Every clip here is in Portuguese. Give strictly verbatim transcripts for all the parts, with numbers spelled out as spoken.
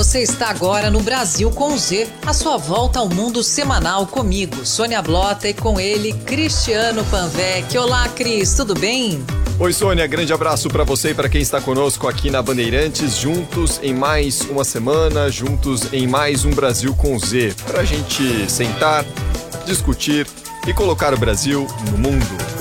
você está agora no Brasil com Z, a sua volta ao mundo semanal comigo, Sônia Blota, e com ele, Cristiano Panvec. Olá, Cris, tudo bem? Oi, Sônia, grande abraço para você e para quem está conosco aqui na Bandeirantes, juntos em mais uma semana, juntos em mais um Brasil com Z, para a gente sentar, discutir e colocar o Brasil no mundo.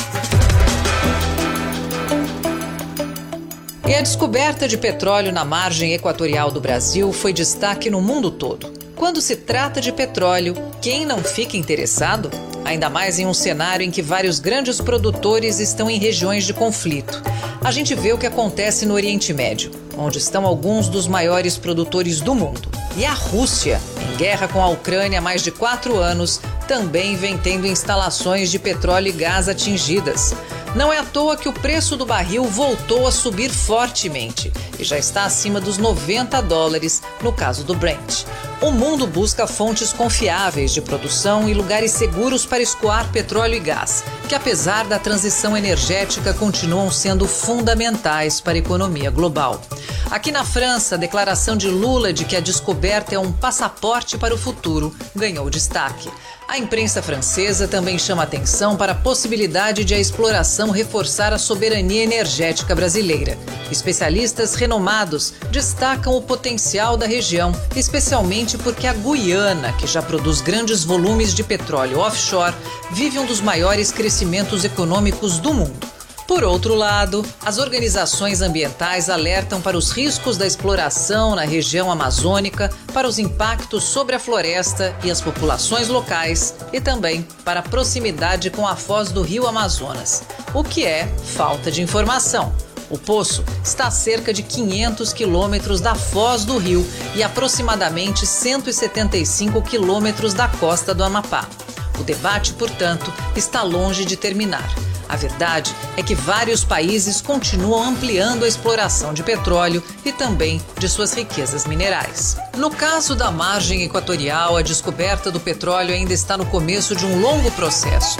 E a descoberta de petróleo na margem equatorial do Brasil foi destaque no mundo todo. Quando se trata de petróleo, quem não fica interessado? Ainda mais em um cenário em que vários grandes produtores estão em regiões de conflito. A gente vê o que acontece no Oriente Médio, onde estão alguns dos maiores produtores do mundo. E a Rússia, em guerra com a Ucrânia há mais de quatro anos, também vem tendo instalações de petróleo e gás atingidas. Não é à toa que o preço do barril voltou a subir fortemente e já está acima dos noventa dólares no caso do Brent. O mundo busca fontes confiáveis de produção e lugares seguros para escoar petróleo e gás, que apesar da transição energética continuam sendo fundamentais para a economia global. Aqui na França, a declaração de Lula de que a descoberta é um passaporte para o futuro ganhou destaque. A imprensa francesa também chama atenção para a possibilidade de a exploração reforçar a soberania energética brasileira. Especialistas renomados destacam o potencial da região, especialmente porque a Guiana, que já produz grandes volumes de petróleo offshore, vive um dos maiores crescimentos econômicos do mundo. Por outro lado, as organizações ambientais alertam para os riscos da exploração na região amazônica, para os impactos sobre a floresta e as populações locais e também para a proximidade com a foz do rio Amazonas, o que é falta de informação. O poço está a cerca de quinhentos quilômetros da foz do rio e aproximadamente cento e setenta e cinco quilômetros da costa do Amapá. O debate, portanto, está longe de terminar. A verdade é que vários países continuam ampliando a exploração de petróleo e também de suas riquezas minerais. No caso da margem equatorial, a descoberta do petróleo ainda está no começo de um longo processo.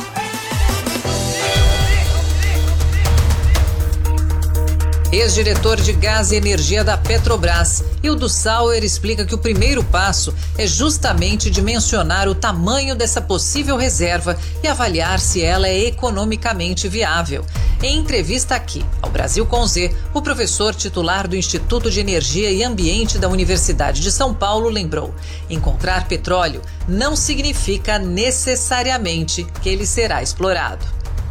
Ex-diretor de Gás e Energia da Petrobras, Hildo Sauer, explica que o primeiro passo é justamente dimensionar o tamanho dessa possível reserva e avaliar se ela é economicamente viável. Em entrevista aqui, ao Brasil com Z, o professor titular do Instituto de Energia e Ambiente da Universidade de São Paulo lembrou: encontrar petróleo não significa necessariamente que ele será explorado.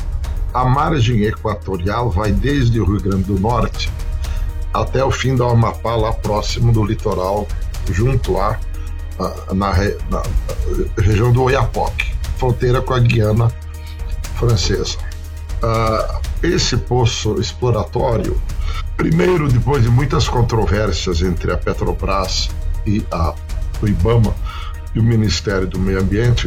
A margem equatorial vai desde o Rio Grande do Norte até o fim do Amapá, lá próximo do litoral, junto à na, na, na região do Oiapoque, fronteira com a Guiana Francesa. Uh, esse poço exploratório, primeiro, depois de muitas controvérsias entre a Petrobras e a, o IBAMA e o Ministério do Meio Ambiente,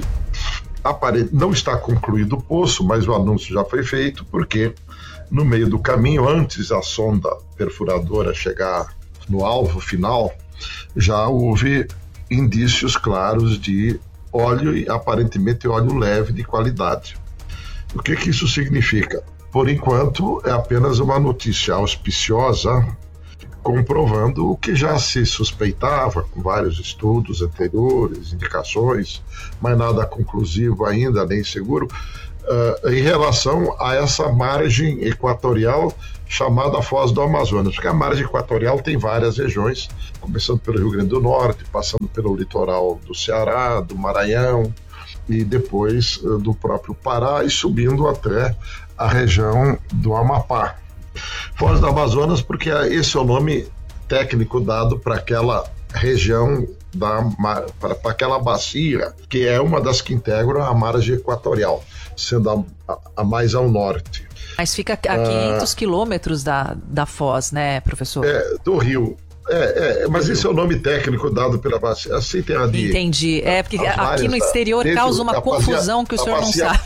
não está concluído o poço, mas o anúncio já foi feito, porque no meio do caminho, antes a sonda perfuradora chegar no alvo final, já houve indícios claros de óleo, e aparentemente óleo leve de qualidade. O que que isso significa? Por enquanto, é apenas uma notícia auspiciosa, comprovando o que já se suspeitava com vários estudos anteriores, indicações, mas nada conclusivo ainda, nem seguro, uh, em relação a essa margem equatorial chamada Foz do Amazonas, porque a margem equatorial tem várias regiões, começando pelo Rio Grande do Norte, passando pelo litoral do Ceará, do Maranhão, e depois uh, do próprio Pará, e subindo até a região do Amapá. Foz do Amazonas, porque esse é o nome técnico dado para aquela região, para aquela bacia, que é uma das que integram a margem equatorial, sendo a, a, a mais ao norte. Mas fica a quinhentos quilômetros da, da Foz, né, professor? É, do rio. É, é, mas esse é o nome técnico dado pela bacia. Assim tem a de, Entendi. É, porque aqui no exterior causa uma confusão que o senhor não sabe.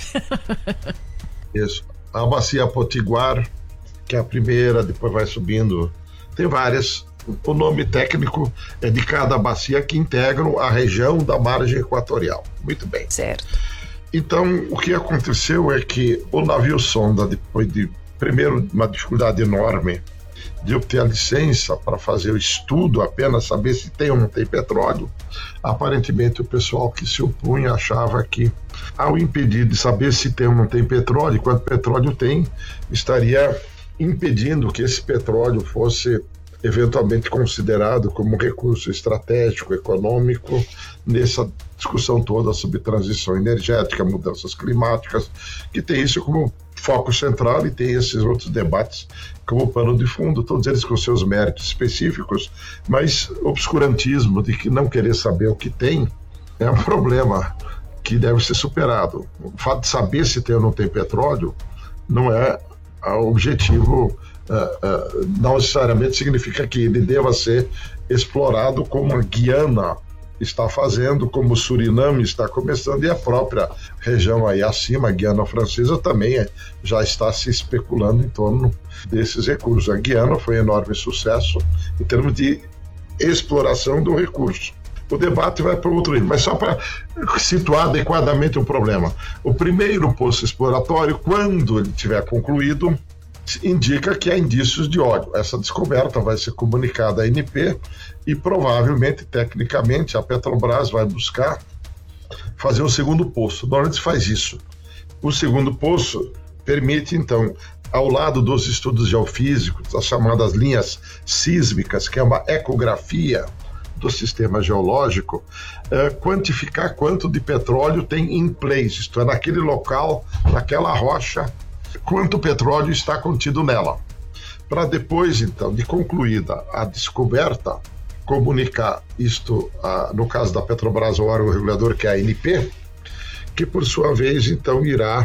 Isso. A bacia Potiguar, que é a primeira, depois vai subindo. Tem várias. O nome técnico é de cada bacia que integram a região da margem equatorial. Muito bem. Certo. Então, o que aconteceu é que o navio sonda, depois de, primeiro, uma dificuldade enorme de obter a licença para fazer o estudo, apenas saber se tem ou não tem petróleo, aparentemente o pessoal que se opunha achava que, ao impedir de saber se tem ou não tem petróleo, quanto petróleo tem, estaria impedindo que esse petróleo fosse eventualmente considerado como um recurso estratégico, econômico, nessa discussão toda sobre transição energética, mudanças climáticas, que tem isso como foco central e tem esses outros debates como pano de fundo, todos eles com seus méritos específicos, mas obscurantismo de que não querer saber o que tem é um problema que deve ser superado. O fato de saber se tem ou não tem petróleo não é o objetivo. Uh, uh, não necessariamente significa que ele deva ser explorado como a Guiana está fazendo, como o Suriname está começando, e a própria região aí acima, a Guiana Francesa, também é, já está se especulando em torno desses recursos. A Guiana foi um enorme sucesso em termos de exploração do recurso. O debate vai para outro nível, mas só para situar adequadamente o problema. O primeiro poço exploratório, quando ele tiver concluído, indica que há indícios de óleo. Essa descoberta vai ser comunicada à A N P e provavelmente, tecnicamente, a Petrobras vai buscar fazer o segundo poço. Normalmente se faz isso. O segundo poço permite, então, ao lado dos estudos geofísicos, as chamadas linhas sísmicas, que é uma ecografia do sistema geológico, eh, quantificar quanto de petróleo tem in place, isto é, naquele local, naquela rocha, quanto petróleo está contido nela, para depois, então, de concluída a descoberta, comunicar isto, a, no caso da Petrobras, ao órgão regulador, que é a A N P, que por sua vez, então, irá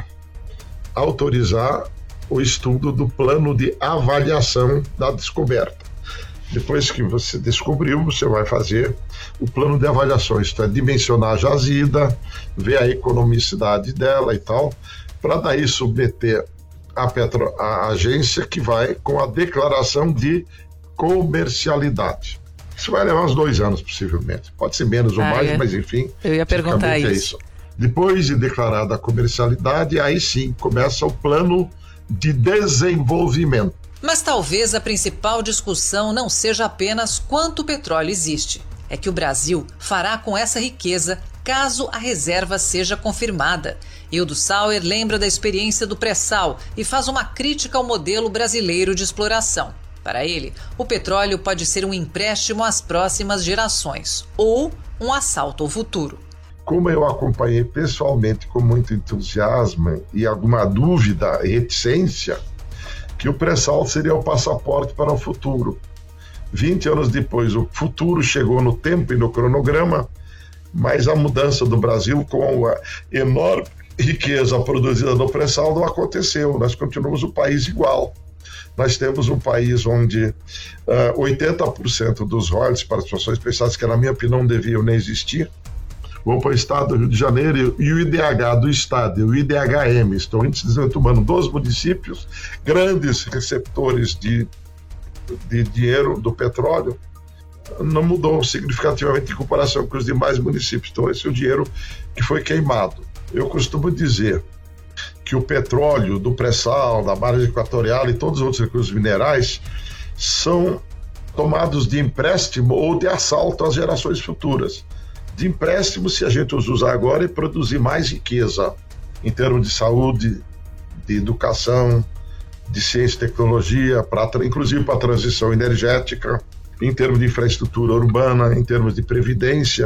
autorizar o estudo do plano de avaliação da descoberta. Depois que você descobriu, você vai fazer o plano de avaliação, isto é, dimensionar a jazida, ver a economicidade dela e tal, para daí submeter A, Petro, a agência, que vai com a declaração de comercialidade. Isso vai levar uns dois anos, possivelmente. Pode ser menos ou ah, mais, é. mas enfim. Eu ia perguntar isso. É isso. Depois de declarada a comercialidade, aí sim começa o plano de desenvolvimento. Mas talvez a principal discussão não seja apenas quanto petróleo existe. É que o Brasil fará com essa riqueza caso a reserva seja confirmada. Hildo Sauer lembra da experiência do pré-sal e faz uma crítica ao modelo brasileiro de exploração. Para ele, o petróleo pode ser um empréstimo às próximas gerações ou um assalto ao futuro. Como eu acompanhei pessoalmente com muito entusiasmo e alguma dúvida e reticência, que o pré-sal seria o passaporte para o futuro. vinte anos depois, o futuro chegou no tempo e no cronograma, mas a mudança do Brasil com a enorme riqueza produzida no pré-sal não aconteceu. Nós continuamos um país igual. Nós temos um país onde uh, oitenta por cento dos royalties para as situações especiais, que na minha opinião não deviam nem existir, vão para o estado do Rio de Janeiro, e o I D H do estado e o I D H M, estão índice de desenvolvimento humano dos municípios, grandes receptores de, de dinheiro do petróleo, não mudou significativamente em comparação com os demais municípios. Então esse é o dinheiro que foi queimado. Eu costumo dizer que o petróleo do pré-sal, da margem equatorial e todos os outros recursos minerais são tomados de empréstimo ou de assalto às gerações futuras. De empréstimo, se a gente os usar agora, e produzir mais riqueza em termos de saúde, de educação, de ciência e tecnologia, pra, inclusive para a transição energética, em termos de infraestrutura urbana, em termos de previdência,